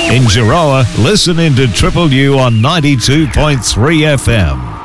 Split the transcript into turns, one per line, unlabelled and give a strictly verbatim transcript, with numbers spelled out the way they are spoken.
In Geroa, listening to Triple U on ninety-two point three F M.